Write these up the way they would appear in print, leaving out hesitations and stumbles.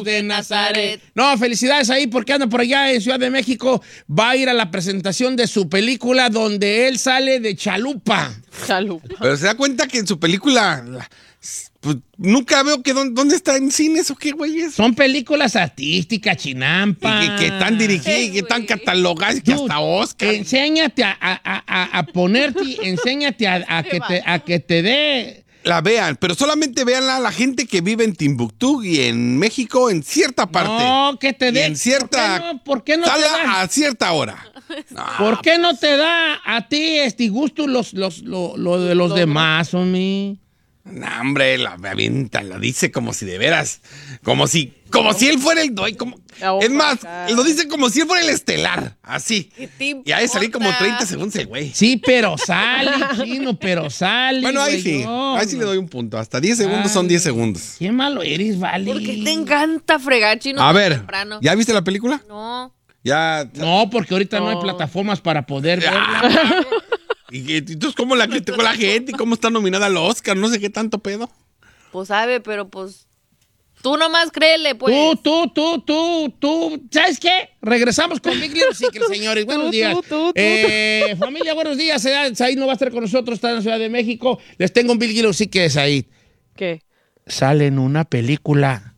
de Nazaret. No, felicidades ahí porque anda por allá en Ciudad de México. Va a ir a la presentación de su película donde él sale de chalupa. Pero se da cuenta que en su película... Pues nunca veo que dónde está en cines o qué, güey. Son películas artísticas, chinampa. Y que están dirigidas y que están catalogadas que hasta Oscar. Enséñate a ponerte, enséñate a que te dé. La vean, pero solamente veanla a la gente que vive en Timbuktu y en México en cierta parte. No, que te dé. En cierta ¿Por qué no te da? a cierta hora. No. ¿Por qué no te da a ti gusto lo de los demás, homie? No, hombre, la avienta, lo dice como si de veras, como si él fuera el doy, es más, lo dice como si él fuera el estelar, así. Y hay de salir como 30 segundos el güey. Sí, pero sale, chino, pero sale. Bueno, ahí sí, ahí sí le doy un punto. Hasta 10 segundos son 10 segundos. Qué malo eres, vale. Porque te encanta fregar, chino. A ver, temprano. ¿ya viste la película? No. Ya. No, porque ahorita no hay plataformas para poder verla. ¿Y entonces cómo la criticó la gente? ¿Y cómo está nominada al Oscar? No sé qué tanto pedo. Pues sabe, pero pues... Tú nomás créele, pues. Tú. ¿Sabes qué? Regresamos con Big Little Secret, señores. Buenos días. Familia, buenos días. Said no va a estar con nosotros, está en la Ciudad de México. Les tengo un Big Little Secret, Said. ¿Qué? Sale en una película.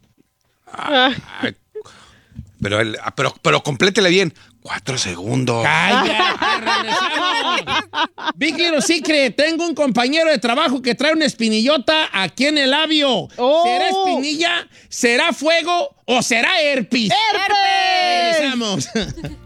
Pero complétele bien. 4 segundos. ¡Cállate! Regresamos. Big Little Secret. Tengo un compañero de trabajo que trae una espinillota aquí en el labio. ¿Será espinilla? ¿Será fuego? ¿O será herpes? ¡Herpes! Regresamos.